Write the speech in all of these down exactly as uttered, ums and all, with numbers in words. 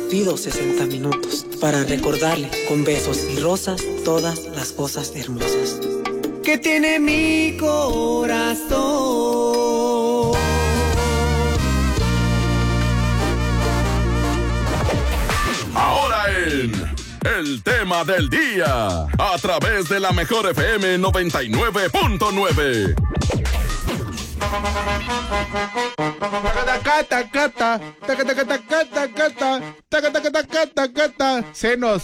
pido sesenta minutos para recordarle con besos y rosas todas las cosas hermosas que tiene mi corazón. Ahora en El Tema del Día, a través de la Mejor F M noventa y nueve punto nueve. Se nos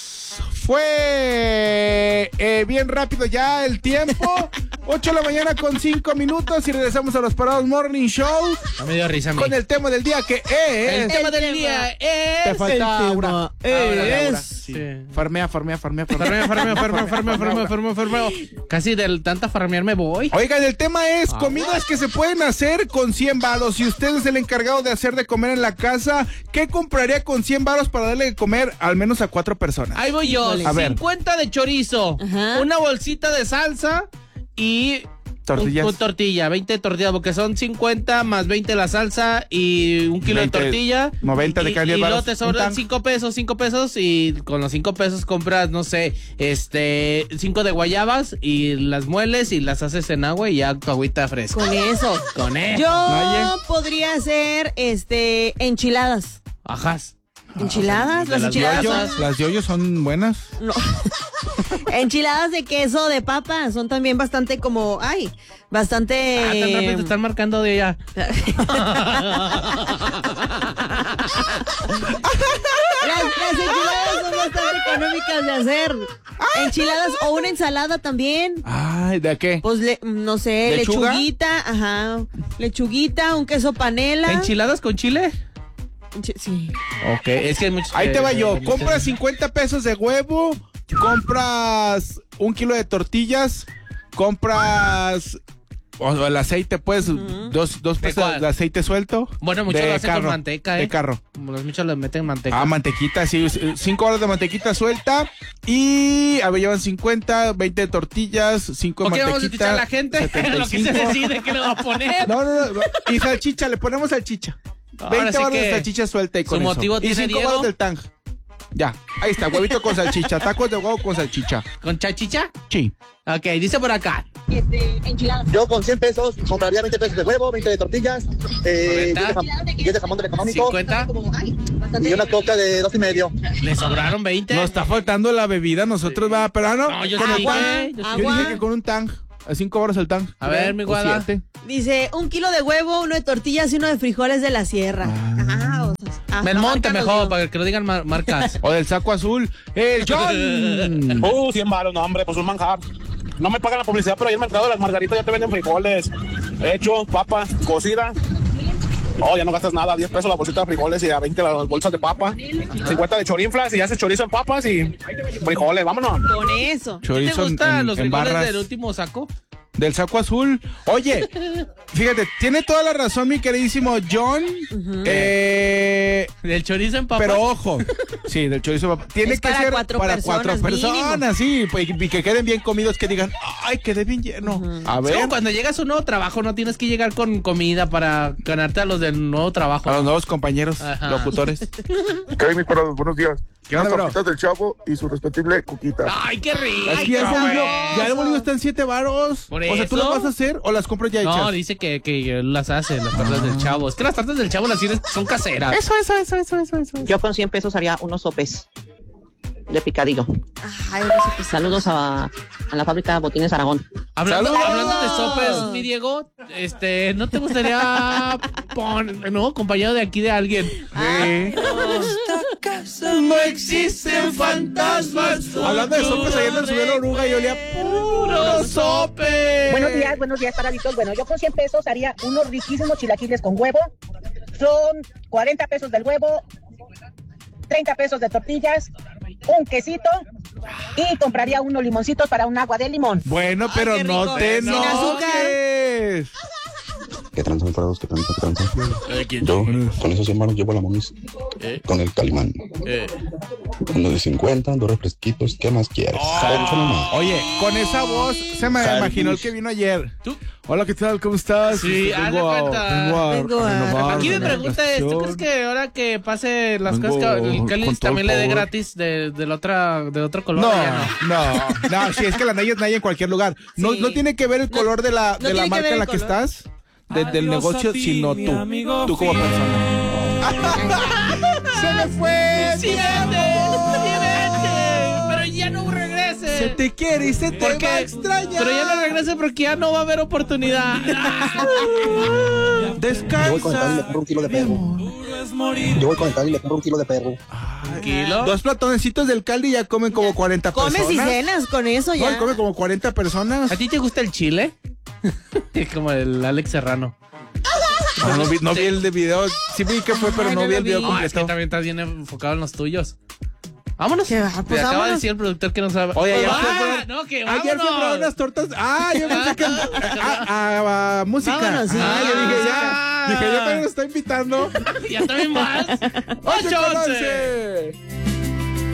fue eh, bien rápido ya el tiempo. ocho de la mañana con cinco minutos y regresamos a los Parados Morning Show. No me dio risa a mí. Con el tema del día que es... El tema del día es... Te falta Aura. Ahora, Es... Aura. Sí. Sí. Farmea, farmea, farmea, Farmeo, farmeo, farmeo, farmeo, farmeo, farmeo, farmeo. Casi de tanta farmear me voy. Oigan, el tema es Ah. comidas que se pueden hacer con cien varos. Si usted es el encargado de hacer de comer en la casa, ¿qué compraría con cien varos para darle de comer al menos a cuatro personas? Ahí voy yo. A ver. cincuenta de chorizo, Ajá. una bolsita de salsa y... Tortillas. Un, un tortilla, veinte tortillas, porque son cincuenta más veinte la salsa y un kilo veinte, de tortilla. noventa de y, cada diez y luego varos. te Un sobran tan. cinco pesos, cinco pesos y con los cinco pesos compras, no sé, este, cinco de guayabas y las mueles y las haces en agua y ya tu agüita fresca. Con eso. Con eso. Yo Oye. podría hacer, este, enchiladas. Ajas. ¿Enchiladas? De ¿Las las enchiladas? yoyos. son- Las yoyos son buenas. No. Enchiladas de queso, de papa, son también bastante como, ay, bastante... Ah, tan rápido te están marcando de allá. Las, las enchiladas son bastante económicas de hacer. Enchiladas o una ensalada también. Ay, ¿de qué? Pues, le- no sé, ¿Lechuga? lechuguita, ajá. Lechuguita, un queso panela. ¿Enchiladas con chile? Enchi- Sí. Ok, es que hay muchos... Ahí te va eh, yo. muchos- Compras cincuenta pesos de huevo, compras un kilo de tortillas, compras o el aceite, pues, Ujú. dos, dos ¿De pesos cuál? de aceite suelto. Bueno, muchos de lo hacen con carro, manteca, ¿eh? De carro. Los muchos le meten manteca. Ah, mantequita, sí, cinco horas de mantequita suelta y, a ver, llevan cincuenta, veinte de tortillas, cinco de ¿Por qué vamos a mantequita. escuchar a la gente? setenta y Lo que se cinco. decide que le va a poner. No, no, no, y salchicha, le ponemos salchicha. Ahora veinte sí horas de que salchicha suelta y con su eso. motivo Y tiene cinco Diego. horas del tang. Ya, ahí está, huevito con salchicha, tacos de huevo con salchicha. ¿Con chachicha? Sí. Ok, dice por acá. Yo con cien pesos compraría veinte pesos de huevo, veinte de tortillas, eh, diez de, jam- diez de jamón del económico cincuenta. y una coca de dos y medio. ¿Le sobraron veinte? Nos está faltando la bebida, nosotros va, pero ah, no. No, yo con sí el dije, tang. yo sí Yo Agua. dije que con un tang. A cinco horas el tang. A ver, mi O guada. siete. Dice, un kilo de huevo, uno de tortillas y uno de frijoles de la sierra. Ah, o sea, ah, Del la monte marca no mejor, digo. para que lo digan mar- marcas. O del saco azul. El John. Uh, cien baros, no, hombre, pues un manjar. No me pagan la publicidad, pero ahí en el mercado de las margaritas ya te venden frijoles hechos, papa, cocida. Oh, ya no gastas nada, diez pesos la bolsita de frijoles y a veinte las bolsas de papa, cincuenta de chorinflas y haces chorizo en papas y frijoles, vámonos. Con eso. ¿Te Chorizo en- gustan en- los en frijoles barras. del último saco? Del saco azul. Oye, fíjate, tiene toda la razón mi queridísimo John. eh, ¿Del chorizo en papas? pero ojo, sí, del chorizo. Tiene Es que para ser cuatro para personas, cuatro personas, mínimo. sí, pues, y que queden bien comidos, que digan, ay, quedé bien lleno. A Sí, ver, cuando llegas a un nuevo trabajo no tienes que llegar con comida para ganarte a los del nuevo trabajo. a los nuevos compañeros Ajá. locutores. Kevin, mis parados, buenos días. ¿Qué onda, Las bro? papitas del Chavo y su respectivo coquita. ¡Ay, qué rico! Es que ya el bolillo, ya el bolillo está en siete varos. Por O sea, ¿tú eso. las vas a hacer o las compras ya hechas? No, dice que, que las hace, las tartas del chavo. Es que las tartas del chavo las tienes, son caseras. Eso, eso, eso, eso, eso, eso. Yo con cien pesos haría unos sopes de picadillo. Ay, no sé qué sea. Saludos a, a la fábrica Botines Aragón. Hablando, ¡Saludos! hablando de sopes, mi Diego, este, ¿no te gustaría pon, no, compañero de aquí de alguien? Sí. No existen fantasmas. Hablando de sopes, ayer me subí a la oruga y olía puro sope. Buenos días, buenos días, paraditos. Bueno, yo con cien pesos haría unos riquísimos chilaquiles con huevo. Son cuarenta pesos del huevo, treinta pesos de tortillas, un quesito y compraría unos limoncitos para un agua de limón. Bueno, pero Ay, qué no rico. te Sin enojes. ¿Qué tranza, mis parados? ¿Qué tranza, qué tranza? Eh, ¿quién Yo, con esos cien baros llevo a la momis. ¿Eh? Con el Calimán. Eh. Uno de cincuenta, dos refresquitos, ¿qué más quieres? Oh. Oye, con esa voz se me Jalbus. imaginó el que vino ayer. ¿Tú? Hola, ¿qué tal? ¿Cómo estás? Sí, haz de vengo a, cuenta. vengo a, Vengo a- renovar Aquí me la pregunta es, ¿tú estación. crees que ahora que pase las Vengo cosas que el con Cáliz todo también el le dé power. gratis de, de, la otra, de otro color? No, Ya no, no, si es que la Naya es Naya en cualquier lugar. No, Sí. no tiene que ver el color de la, no de la tiene que marca ver en la el que color. estás, de- del Adiós negocio, a ti, sino mi tú, amigo tú como fiel. persona. ¡Se me fue! ¡Sí, vete! ¡Sí, vete! ¡Pero ya no regrese! Se te quiere y se te ¿Por qué? va a extrañar. Pero ya no regrese porque ya no va a haber oportunidad. Yo voy con el Cali y le compro un kilo de perro. Yo voy con el Cali y le compro un kilo de perro. ¿Kilo? Dos platonecitos del Caldi ya comen como cuarenta Comes personas. y cenas con eso No, ya. come como cuarenta personas. ¿A ti te gusta el chile? Es como el Alex Serrano. No, no vi, no vi el de video. Sí vi que fue, pero Ay, no, no vi lo el video vi. Ah, es que completo. también estás bien enfocado en los tuyos. Vámonos. ¿Qué va? Te Pues acaba de vámonos. decir el productor que no sabe. Oye, ayer Ah, fue a comprar- no, que Ayer fue a comprar vámonos. unas tortas. Ah, yo pensé que. A, a- a música. Vámonos, sí. Ah, yo dije Ah. ya. Dije, ya me lo está invitando. Ya también más. Ocho Ocho con once. once.